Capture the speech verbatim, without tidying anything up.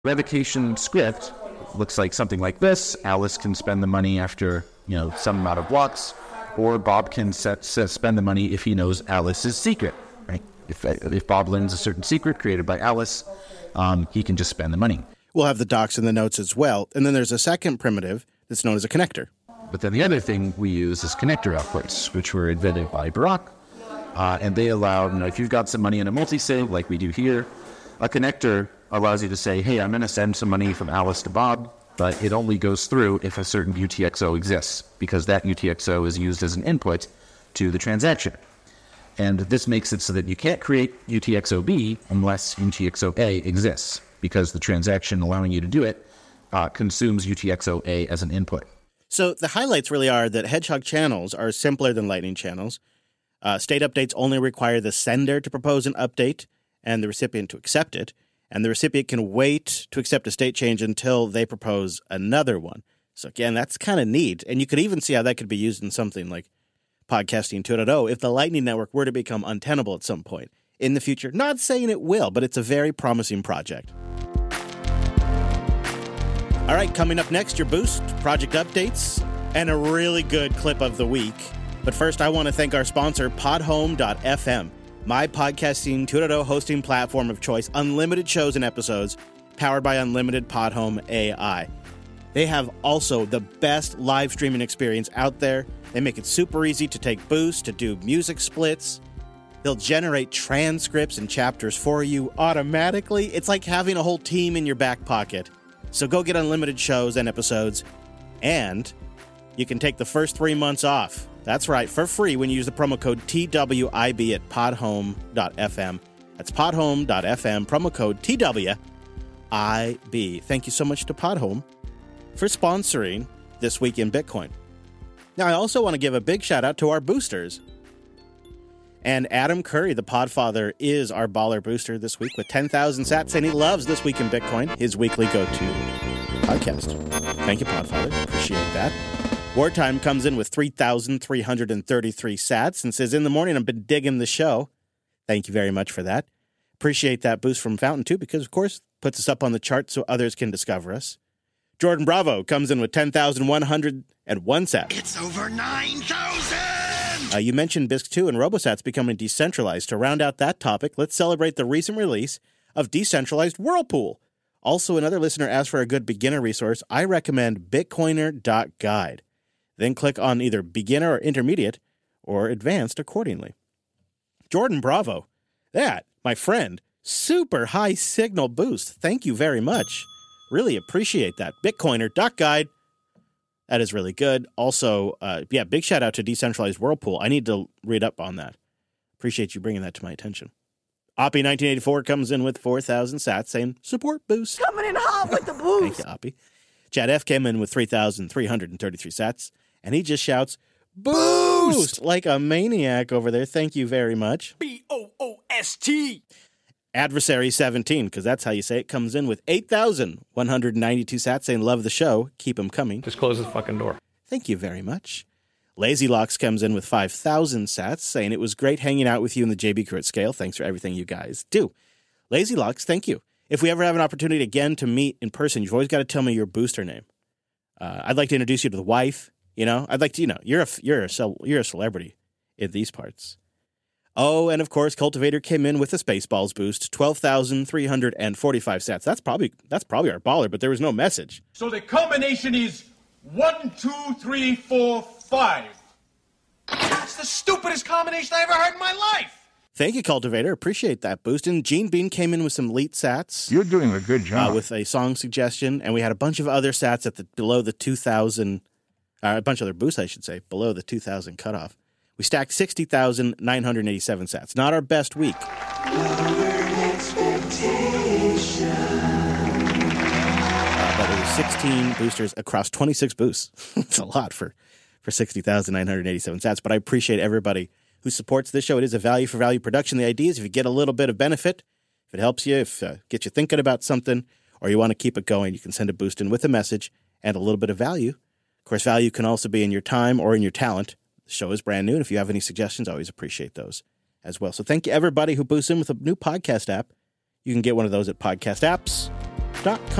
Revocation script looks like something like this. Alice can spend the money after, you know, some amount of walks, or Bob can set, set, spend the money if he knows Alice's secret, right? If, if Bob learns a certain secret created by Alice, um, he can just spend the money. We'll have the docs in the notes as well. And then there's a second primitive that's known as a connector. But then the other thing we use is connector outputs, which were invented by Barak. Uh, and they allow, you know, if you've got some money in a multi-sig like we do here, a connector allows you to say, hey, I'm going to send some money from Alice to Bob, but it only goes through if a certain U T X O exists, because that U T X O is used as an input to the transaction. And this makes it so that you can't create U T X O B unless U T X O A exists, because the transaction allowing you to do it uh, consumes U T X O A as an input. So the highlights really are that Hedgehog channels are simpler than Lightning channels. Uh, state updates only require the sender to propose an update and the recipient to accept it. And the recipient can wait to accept a state change until they propose another one. So again, that's kind of neat. And you could even see how that could be used in something like Podcasting two point oh if the Lightning Network were to become untenable at some point in the future. Not saying it will, but it's a very promising project. All right, coming up next, your boost, project updates, and a really good clip of the week. But first, I want to thank our sponsor, podhome dot f m. My Podcasting two point oh hosting platform of choice, unlimited shows and episodes, powered by unlimited Podhome A I. They have also the best live streaming experience out there. They make it super easy to take boosts, to do music splits. They'll generate transcripts and chapters for you automatically. It's like having a whole team in your back pocket. So go get unlimited shows and episodes, and you can take the first three months off. That's right, for free when you use the promo code T W I B at podhome dot f m. That's podhome dot f m, promo code T W I B. Thank you so much to Podhome for sponsoring This Week in Bitcoin. Now, I also want to give a big shout out to our boosters. And Adam Curry, the Podfather, is our baller booster this week with ten thousand sats, and he loves This Week in Bitcoin, his weekly go-to podcast. Thank you, Podfather. Appreciate that. Wartime comes in with three thousand three hundred thirty-three sats and says, in the morning, I've been digging the show. Thank you very much for that. Appreciate that boost from Fountain, too, because, of course, puts us up on the chart so others can discover us. Jordan Bravo comes in with ten thousand one hundred one sats. It's over nine thousand! Uh, you mentioned B I S C two and RoboSats becoming decentralized. To round out that topic, let's celebrate the recent release of Decentralized Whirlpool. Also, another listener asked for a good beginner resource. I recommend bitcoiner dot guide. Then click on either beginner or intermediate or advanced accordingly. Jordan Bravo, that, my friend, super high signal boost. Thank you very much. Really appreciate that. bitcoiner dot guide. That is really good. Also, uh, yeah, big shout out to Decentralized Whirlpool. I need to read up on that. Appreciate you bringing that to my attention. Oppie nineteen eighty-four comes in with four thousand sats saying, support boost. Coming in hot with the boost. Thank you, Oppie. Chad F came in with three thousand three hundred thirty-three sats. And he just shouts, boost, boost! Like a maniac over there. Thank you very much. B O O S T. Adversary seventeen, because that's how you say it, comes in with eight thousand one hundred ninety-two sats saying, love the show. Keep them coming. Just close the fucking door. Thank you very much. Lazy Locks comes in with five thousand sats saying, it was great hanging out with you in the J B Crit scale. Thanks for everything you guys do. Lazy Locks, thank you. If we ever have an opportunity again to meet in person, you've always got to tell me your booster name. Uh, I'd like to introduce you to the wife. You know, I'd like to, you know, you're a, you're a, you're a celebrity in these parts. Oh, and of course, Cultivator came in with a Spaceballs boost, twelve thousand three hundred forty-five sats. That's probably, that's probably our baller, but there was no message. So the combination is one, two, three, four, five. That's the stupidest combination I ever heard in my life. Thank you, Cultivator. Appreciate that boost. And Gene Bean came in with some elite sats. You're doing a good job. Uh, with a song suggestion, and we had a bunch of other sats at the below the two thousand, uh, a bunch of other boosts, I should say, below the two thousand cutoff. We stacked sixty thousand nine hundred eighty-seven sats. Not our best week. Uh, but it was sixteen boosters across twenty-six boosts. It's a lot for, for sixty thousand nine hundred eighty-seven sats, but I appreciate everybody who supports this show. It is a value for value production. The idea is if you get a little bit of benefit, if it helps you, if uh, gets you thinking about something, or you want to keep it going, you can send a boost in with a message and a little bit of value. Of course, value can also be in your time or in your talent. The show is brand new, and if you have any suggestions, I always appreciate those as well. So thank you, everybody who boosts in with a new podcast app. You can get one of those at podcast apps dot com.